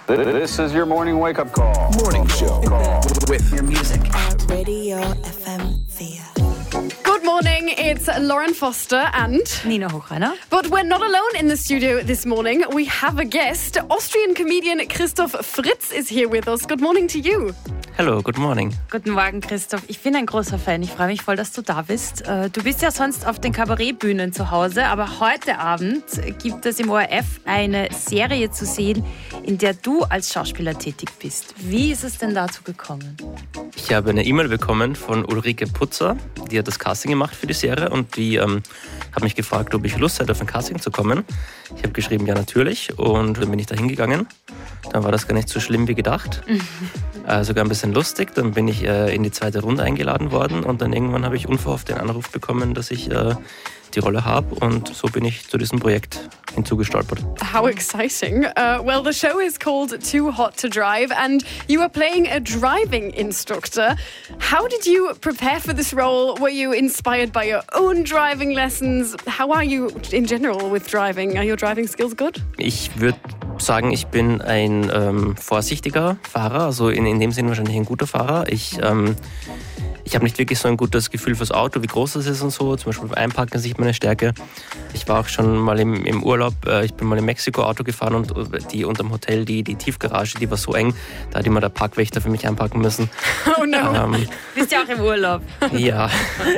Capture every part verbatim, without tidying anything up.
This is your morning wake-up call. Morning show with your music. Radio F M vier. Good morning, it's Lauren Foster and Nina Hochreiner. But we're not alone in the studio this morning. We have a guest. Austrian comedian Christoph Fritz is here with us. Good morning to you. Hello, good morning. Guten Morgen, Christoph. Ich bin ein großer Fan. Ich freue mich voll, dass du da bist. Du bist ja sonst auf den Kabarettbühnen zu Hause, aber heute Abend gibt es im O R F eine Serie zu sehen, in der du als Schauspieler tätig bist. Wie ist es denn dazu gekommen? Ich habe eine E-Mail bekommen von Ulrike Putzer, die hat das Casting gemacht für die Serie und die ähm, hat mich gefragt, ob ich Lust hätte, auf ein Casting zu kommen. Ich habe geschrieben, ja natürlich, und dann bin ich da hingegangen. Dann war das gar nicht so schlimm wie gedacht, äh, sogar ein bisschen lustig. Dann bin ich äh, in die zweite Runde eingeladen worden und dann irgendwann habe ich unverhofft den Anruf bekommen, dass ich äh, die Rolle habe, und so bin ich zu diesem Projekt hinzugestolpert. How exciting. Uh, well, the show is called Too Hot to Drive and you are playing a driving instructor. How did you prepare for this role? Were you inspired by your own driving lessons? How are you in general with driving? Are your driving skills good? Ich würde sagen, ich bin ein ähm, vorsichtiger Fahrer, also in, in dem Sinne wahrscheinlich ein guter Fahrer. Ich ähm, Ich habe nicht wirklich so ein gutes Gefühl fürs Auto, wie groß es ist und so. Zum Beispiel beim Einparken sehe ich meine Stärke. Ich war auch schon mal im, im Urlaub, äh, ich bin mal in Mexiko Auto gefahren und die unterm Hotel, die, die Tiefgarage, die war so eng, da hat immer der Parkwächter für mich einparken müssen. Oh no. Ähm, Du bist ja auch im Urlaub. ja,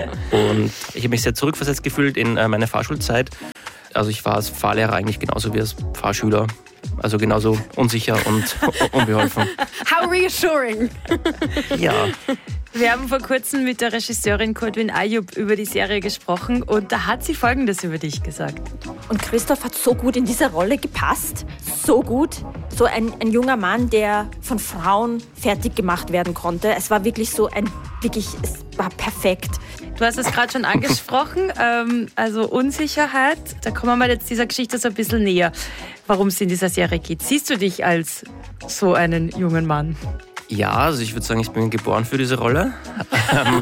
und ich habe mich sehr zurückversetzt gefühlt in äh, meine Fahrschulzeit. Also ich war als Fahrlehrer eigentlich genauso wie als Fahrschüler. Also genauso unsicher und unbeholfen. How reassuring. Ja. Wir haben vor kurzem mit der Regisseurin Kodwin Ayub über die Serie gesprochen und da hat sie Folgendes über dich gesagt. Und Christoph hat so gut in diese Rolle gepasst, so gut. So ein, ein junger Mann, der von Frauen fertig gemacht werden konnte. Es war wirklich so ein, wirklich, es war perfekt. Du hast es gerade schon angesprochen, ähm, also Unsicherheit. Da kommen wir mal jetzt dieser Geschichte so ein bisschen näher, warum es in dieser Serie geht. Siehst du dich als so einen jungen Mann? Ja, also ich würde sagen, ich bin geboren für diese Rolle. ähm,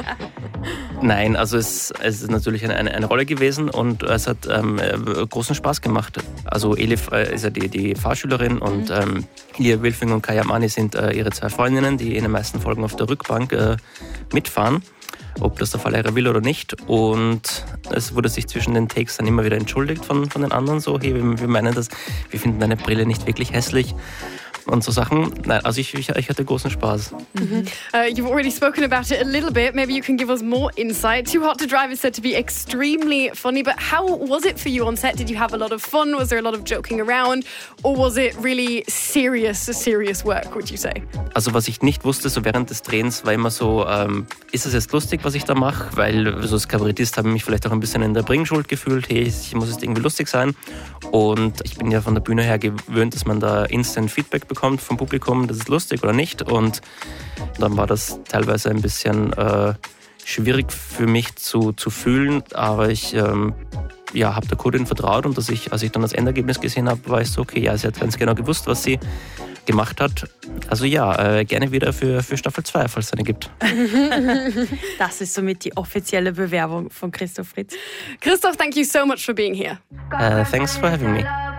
nein, also es, es ist natürlich eine, eine, eine Rolle gewesen und es hat ähm, großen Spaß gemacht. Also Elif äh, ist ja die, die Fahrschülerin und ähm, Lia Wilfing und Kaya Mani sind äh, ihre zwei Freundinnen, die in den meisten Folgen auf der Rückbank äh, mitfahren, ob das der Fahrlehrer will oder nicht. Und es wurde sich zwischen den Takes dann immer wieder entschuldigt von, von den anderen, so, hey, wir, wir meinen das, wir finden deine Brille nicht wirklich hässlich. Und so Sachen. Nein, also ich, ich, ich hatte großen Spaß. Mm-hmm. Uh, you've already spoken about it a little bit. Maybe you can give us more insight. Too Hot to Drive is said to be extremely funny, but how was it for you on set? Did you have a lot of fun? Was there a lot of joking around? Or was it really serious, serious work, would you say? Also was ich nicht wusste, so während des Drehens war immer so, ähm, ist es jetzt lustig, was ich da mache? Weil so als Kabarettist habe ich mich vielleicht auch ein bisschen in der Bringschuld gefühlt. Hey, ich muss jetzt irgendwie lustig sein. Und ich bin ja von der Bühne her gewöhnt, dass man da instant Feedback bekommt vom Publikum, das ist lustig oder nicht. Und dann war das teilweise ein bisschen äh, schwierig für mich zu, zu fühlen, aber ich ähm, ja, habe der Kodin vertraut und dass ich, als ich dann das Endergebnis gesehen habe, war ich so, okay, ja, sie hat ganz genau gewusst, was sie gemacht hat. Also ja, äh, gerne wieder für, für Staffel zwei, falls es eine gibt. Das ist somit die offizielle Bewerbung von Christoph Fritz. Christoph, thank you so much for being here. Uh, thanks for having me.